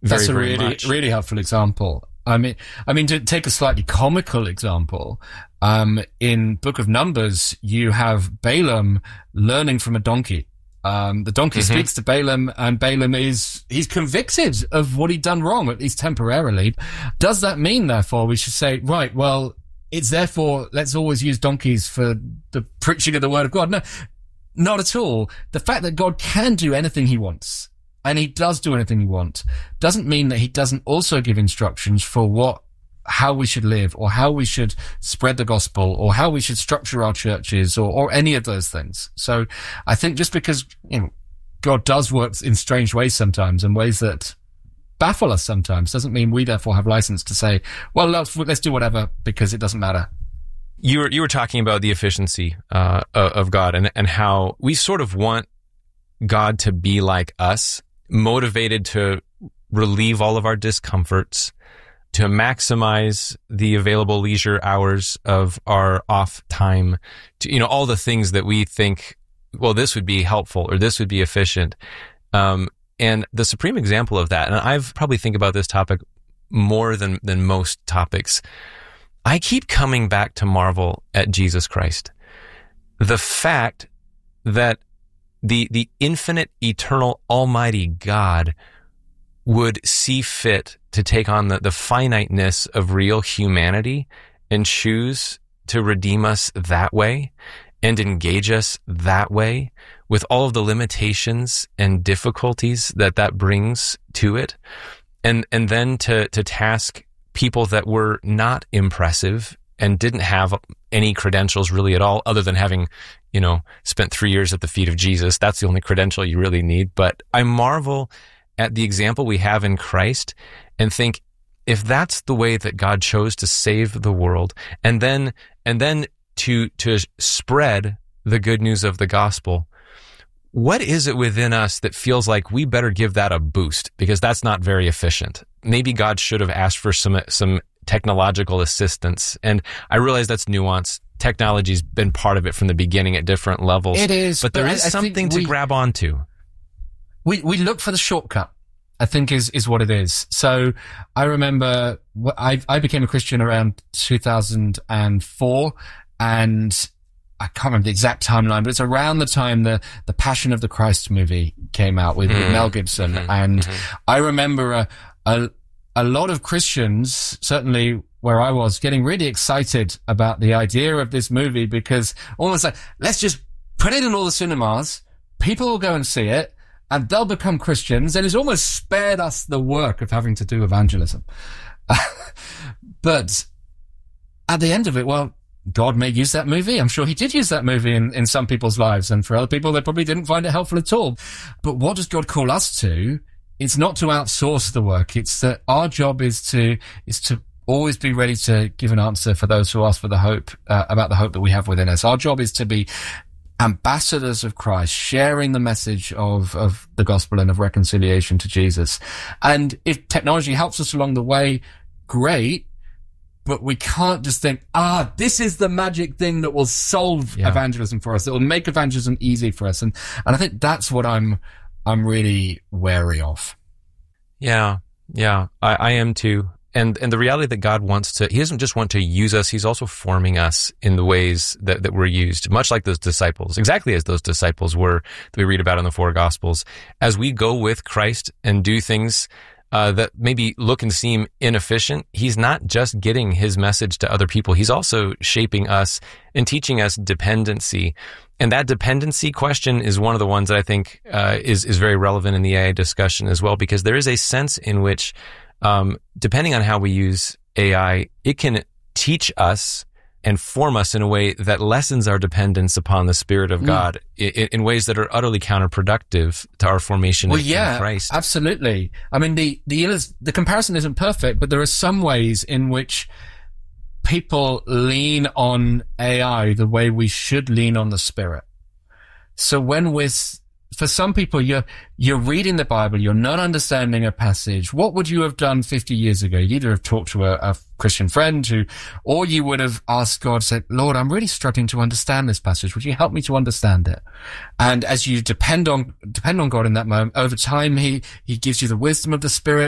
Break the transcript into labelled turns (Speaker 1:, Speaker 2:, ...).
Speaker 1: That's a really, really helpful example. I mean, to take a slightly comical example, in Book of Numbers, you have Balaam learning from a donkey. The donkey speaks to Balaam, and Balaam he's convicted of what he'd done wrong, at least temporarily. Does that mean, therefore, we should say, right, well, it's therefore, let's always use donkeys for the preaching of the word of God? No, not at all. The fact that God can do anything he wants, and he does do anything he wants, doesn't mean that he doesn't also give instructions for how we should live, or how we should spread the gospel, or how we should structure our churches, or any of those things. So I think just because, God does work in strange ways sometimes, and ways that baffle us sometimes, doesn't mean we therefore have license to say, well, let's do whatever because it doesn't matter.
Speaker 2: You were talking about the efficiency of God, and how we sort of want God to be like us, motivated to relieve all of our discomforts, to maximize the available leisure hours of our off time, to, all the things that we think, well, this would be helpful or this would be efficient. And the supreme example of that, and I've probably think about this topic more than most topics, I keep coming back to marvel at Jesus Christ. The fact that the infinite, eternal, almighty God would see fit to take on the finiteness of real humanity and choose to redeem us that way and engage us that way with all of the limitations and difficulties that brings to it. And then to task people that were not impressive and didn't have any credentials really at all, other than having, spent 3 years at the feet of Jesus. That's the only credential you really need. But I marvel at the example we have in Christ and think, if that's the way that God chose to save the world, and then to spread the good news of the gospel, what is it within us that feels like we better give that a boost? Because that's not very efficient. Maybe God should have asked for some technological assistance. And I realize that's nuanced. Technology's been part of it from the beginning at different levels.
Speaker 1: It is.
Speaker 2: But there is something to grab onto.
Speaker 1: We look for the shortcut, I think is what it is. So I remember I became a Christian around 2004, and I can't remember the exact timeline, but it's around the time the Passion of the Christ movie came out with Mel Gibson. And I remember a lot of Christians, certainly where I was, getting really excited about the idea of this movie, because almost like, let's just put it in all the cinemas, people will go and see it, and they'll become Christians, and it's almost spared us the work of having to do evangelism. But at the end of it, well, God may use that movie. I'm sure he did use that movie in some people's lives, and for other people, they probably didn't find it helpful at all. But what does God call us to? It's not to outsource the work. It's that our job is to always be ready to give an answer for those who ask for the hope, about the hope that we have within us. Our job is to be ambassadors of Christ, sharing the message of the gospel and of reconciliation to Jesus. And if technology helps us along the way, great. But we can't just think, this is the magic thing that will solve evangelism for us. It will make evangelism easy for us. And I think that's what I'm really wary of.
Speaker 2: Yeah. I am too. And the reality that God he doesn't just want to use us, he's also forming us in the ways that we're used, much like those disciples, exactly as those disciples were that we read about in the four Gospels. As we go with Christ and do things that maybe look and seem inefficient, he's not just getting his message to other people. He's also shaping us and teaching us dependency. And that dependency question is one of the ones that I think is very relevant in the AI discussion as well, because there is a sense in which, depending on how we use AI, it can teach us and form us in a way that lessens our dependence upon the Spirit of God in ways that are utterly counterproductive to our formation in Christ.
Speaker 1: Absolutely. I mean, the comparison isn't perfect, but there are some ways in which people lean on AI the way we should lean on the Spirit. So for some people, you're reading the Bible, you're not understanding a passage. What would you have done 50 years ago? You'd either have talked to a Christian friend or you would have asked God, said, Lord, I'm really struggling to understand this passage. Would you help me to understand it? And as you depend on God in that moment, over time, he gives you the wisdom of the Spirit.